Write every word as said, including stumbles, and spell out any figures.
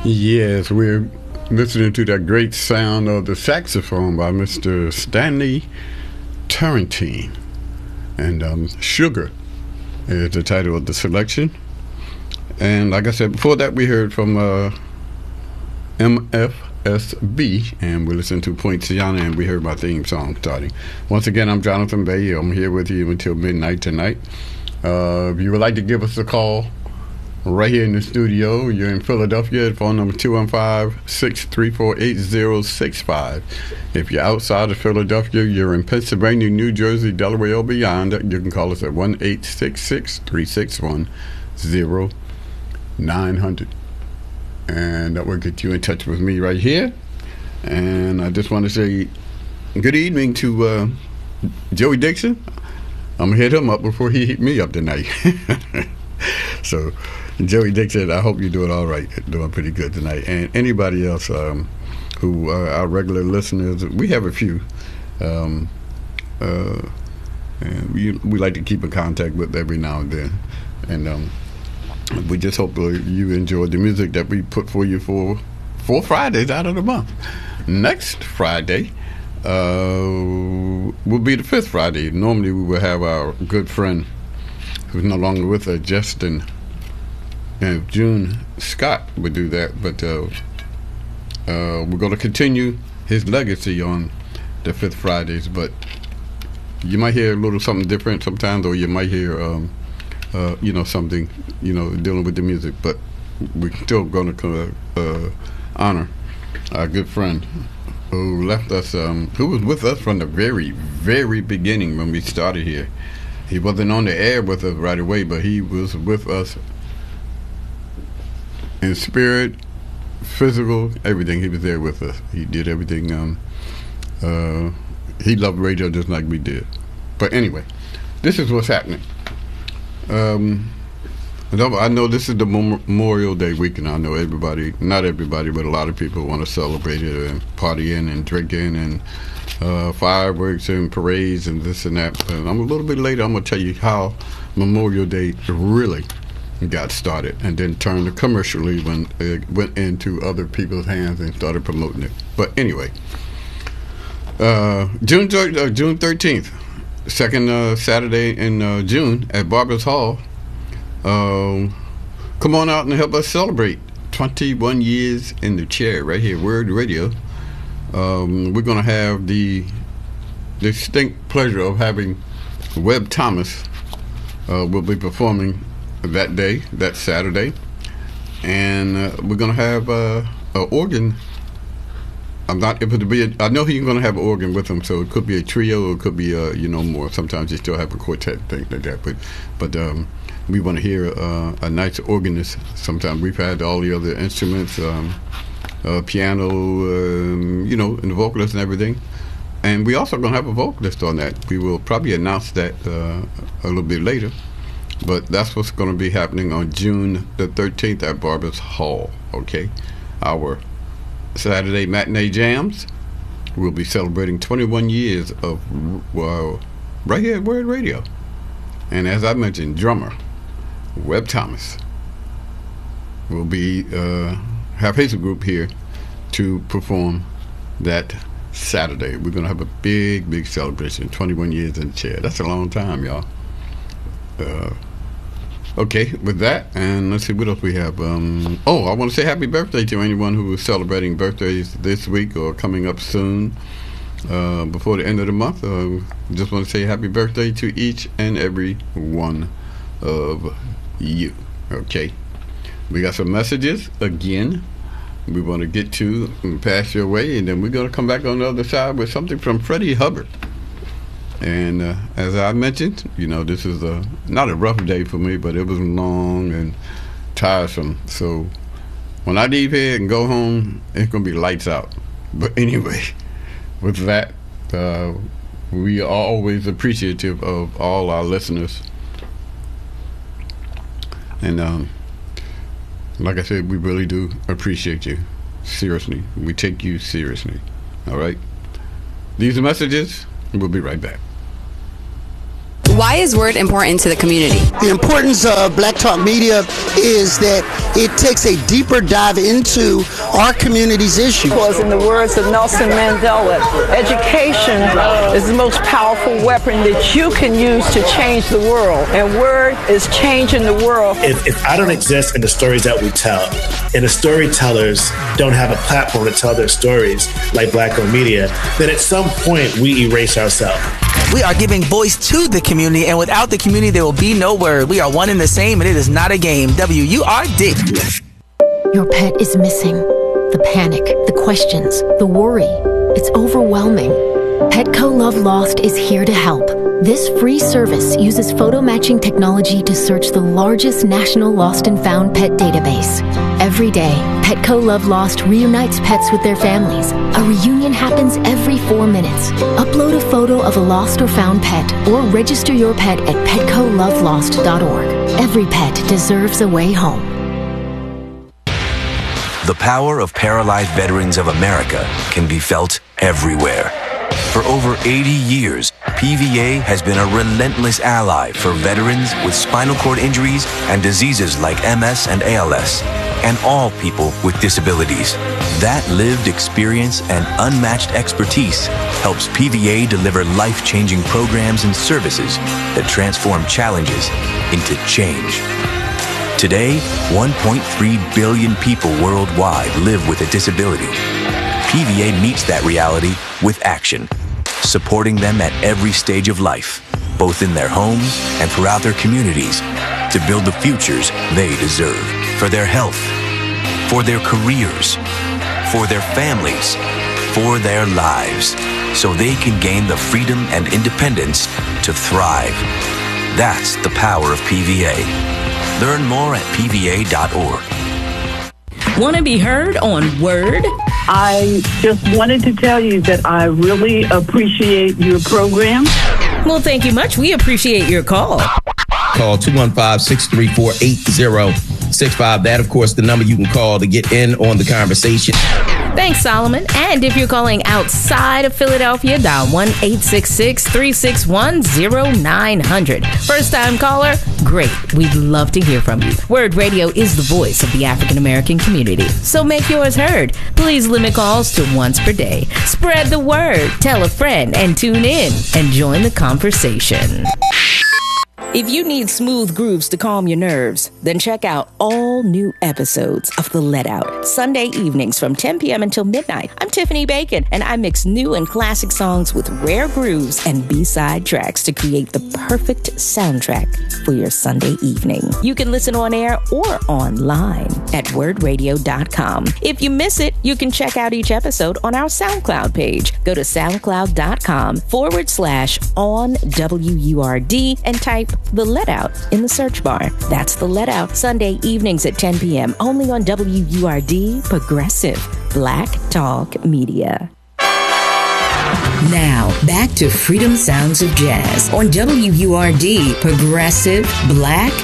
Yes, we're listening to that great sound of the saxophone by Mister Stanley Turrentine. And um, Sugar is the title of the selection. And like I said, before that, we heard from uh, M F S B, and we listened to Poinciana, and we heard my theme song starting. Once again, I'm Jonathan Bay. I'm here with you until midnight tonight. Uh, if you would like to give us a call, right here in the studio, you're in Philadelphia, phone number two one five, six three four, eight zero six five. If you're outside of Philadelphia, you're in Pennsylvania, New Jersey, Delaware, or beyond, you can call us at one eight six six, three six one, zero nine hundred. And that will get you in touch with me right here. And I just want to say good evening to uh, Joey Dixon. I'm going to hit him up before he hit me up tonight. So, Joey Dixon, I hope you're doing all right, doing pretty good tonight. And anybody else um, who are our regular listeners, we have a few. Um, uh, and we, we like to keep in contact with every now and then. And um, we just hope you enjoy the music that we put for you for four Fridays out of the month. Next Friday uh, will be the fifth Friday. Normally we will have our good friend who's no longer with us, Justin and June Scott would do that, but uh, uh, we're going to continue his legacy on the fifth Fridays. But you might hear a little something different sometimes, or you might hear um, uh, you know, something, you know, dealing with the music. But we're still going to uh, honor our good friend who left us, um, who was with us from the very, very beginning when we started here. He wasn't on the air with us right away, but he was with us in spirit, physical, everything. He was there with us. He did everything. Um, uh, he loved radio just like we did. But anyway, this is what's happening. Um, I know this is the Memorial Day weekend. I know everybody, not everybody, but a lot of people want to celebrate it and partying and drinking and uh, fireworks and parades and this and that. But I'm a little bit later. I'm going to tell you how Memorial Day really got started and then turned commercially when it went into other people's hands and started promoting it. But anyway, uh, June uh, June thirteenth, second uh, Saturday in uh, June at Barbers Hall. Uh, come on out and help us celebrate twenty-one years in the chair right here, Word Radio. Um, we're going to have the distinct pleasure of having Webb Thomas uh, will be performing that day, that Saturday, and uh, we're going to have uh, an organ. I'm not able to be. A, I know he's going to have an organ with him, so it could be a trio, or it could be, uh, you know, more. Sometimes you still have a quartet thing like that, but but um, we want to hear uh, a nice organist. Sometimes we've had all the other instruments, um, uh, piano, um, you know, and the vocalist and everything. And we also going to have a vocalist on that. We will probably announce that uh, a little bit later. But that's what's going to be happening on June the thirteenth at Barbers Hall, okay? Our Saturday matinee jams. We'll be celebrating twenty-one years of uh, right here at Word Radio. And as I mentioned, drummer Webb Thomas will be uh, have his group here to perform that Saturday. We're going to have a big, big celebration. twenty-one years in the chair. That's a long time, y'all. Uh, okay, with that, and let's see what else we have. Um, oh, I want to say happy birthday to anyone who is celebrating birthdays this week or coming up soon uh, before the end of the month. Uh, just want to say happy birthday to each and every one of you. Okay, we got some messages again we want to get to and pass your way, and then we're going to come back on the other side with something from Freddie Hubbard. And uh, as I mentioned, you know, this is a not a rough day for me, but it was long and tiresome. So when I leave here and go home, it's going to be lights out. But anyway, with that, uh, we are always appreciative of all our listeners. And um, like I said, we really do appreciate you. Seriously. We take you seriously. All right? These are messages. We'll be right back. Why is Word important to the community? The importance of Black Talk Media is that it takes a deeper dive into our community's issues. Because in the words of Nelson Mandela, education is the most powerful weapon that you can use to change the world. And Word is changing the world. If, if I don't exist in the stories that we tell, and the storytellers don't have a platform to tell their stories like Black-owned media, then at some point we erase ourselves. We are giving voice to the community, and without the community, there will be no Word. We are one and the same, and it is not a game. W U R D. Your pet is missing. The panic, the questions, the worry. It's overwhelming. Petco Love Lost is here to help. This free service uses photo matching technology to search the largest national lost and found pet database. Every day, Petco Love Lost reunites pets with their families. A reunion happens every four minutes. Upload a photo of a lost or found pet or register your pet at petco love lost dot org. Every pet deserves a way home. The power of paralyzed veterans of America can be felt everywhere. For over eighty years, P V A has been a relentless ally for veterans with spinal cord injuries and diseases like M S and A L S, and all people with disabilities. That lived experience and unmatched expertise helps P V A deliver life-changing programs and services that transform challenges into change. Today, one point three billion people worldwide live with a disability. P V A meets that reality with action, supporting them at every stage of life, both in their homes and throughout their communities, to build the futures they deserve for their health, for their careers, for their families, for their lives, so they can gain the freedom and independence to thrive. That's the power of P V A. Learn more at P V A dot org. Want to be heard on Word? I just wanted to tell you that I really appreciate your program. Well, thank you much. We appreciate your call. Call two one five, six three four, eight zero six five. That, of course, the number you can call to get in on the conversation. Thanks, Solomon. And if you're calling outside of Philadelphia, dial one eight six six, three six one, zero nine zero zero. First-time caller? Great. We'd love to hear from you. Word Radio is the voice of the African American community, so make yours heard. Please limit calls to once per day. Spread the word, tell a friend, and tune in and join the conversation. If you need smooth grooves to calm your nerves, then check out all new episodes of The Let Out, Sunday evenings from ten p.m. until midnight. I'm Tiffany Bacon, and I mix new and classic songs with rare grooves and B-side tracks to create the perfect soundtrack for your Sunday evening. You can listen on air or online at word radio dot com. If you miss it, you can check out each episode on our SoundCloud page. Go to soundcloud.com forward slash on W U R D and type The Let Out in the search bar. That's The Let Out, Sunday evenings at ten p.m. only on W U R D Progressive Black Talk Media. Now, back to Freedom Sounds of Jazz on W U R D Progressive Black